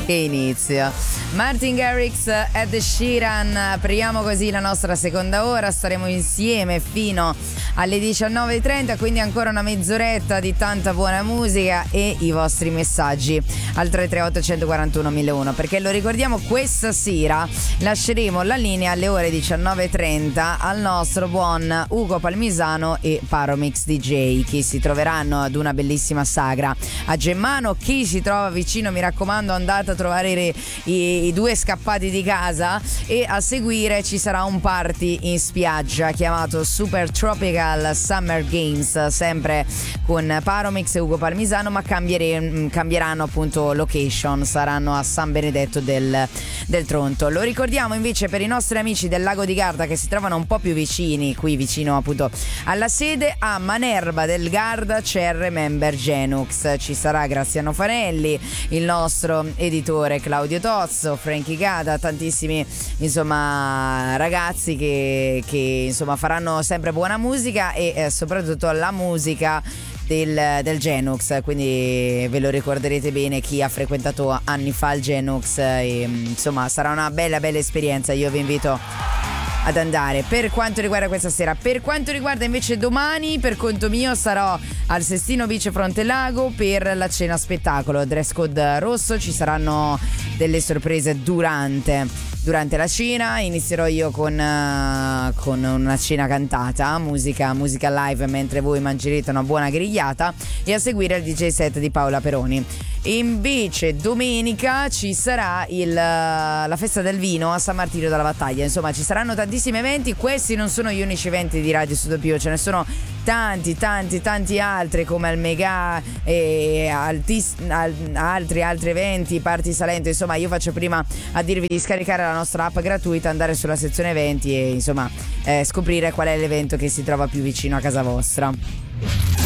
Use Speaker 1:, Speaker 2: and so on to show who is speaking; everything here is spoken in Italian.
Speaker 1: Che inizio. Martin Garrix, Ed Sheeran, apriamo così la nostra seconda ora, staremo insieme fino alle 19.30, quindi ancora una mezz'oretta di tanta buona musica e i vostri messaggi al 338 141 1001, perché lo ricordiamo, questa sera lasceremo la linea alle ore 19.30 al nostro buon Ugo Palmisano e Paromix DJ, che si troveranno ad una bellissima sagra a Gemmano. Chi si trova vicino, mi raccomando, andate a trovare i due scappati di casa, e a seguire ci sarà un party in spiaggia chiamato Super Tropical Summer Games, sempre con Paromix e Ugo Palmisano, ma cambieranno appunto location, saranno a San Benedetto del Tronto. Lo ricordiamo invece per i nostri amici del Lago di Garda, che si trovano un po' più vicini, qui vicino appunto alla sede, a Manerba del Garda c'è Remember Genux, ci sarà Graziano Fanelli, il nostro editore Claudio Tozzo, Frankie Gada, tantissimi insomma ragazzi che insomma faranno sempre buona musica e soprattutto la musica del Genux, quindi ve lo ricorderete bene chi ha frequentato anni fa il Genux, e insomma sarà una bella esperienza. Io vi invito ad andare. Per quanto riguarda questa sera, per quanto riguarda invece domani, per conto mio sarò al Sestino Beach Frontelago per la cena spettacolo, dress code rosso, ci saranno delle sorprese durante la cena. Inizierò io con una cena cantata, musica live, mentre voi mangerete una buona grigliata, e a seguire il DJ set di Paola Peroni. Invece domenica ci sarà la festa del vino a San Martino della Battaglia. Insomma, ci saranno tantissimi eventi. Questi non sono gli unici eventi di Radio Sudopio, ce ne sono tanti altri, come al Mega e altri eventi, Party Salento. Insomma, io faccio prima a dirvi di scaricare la nostra app gratuita, andare sulla sezione eventi e insomma scoprire qual è l'evento che si trova più vicino a casa vostra.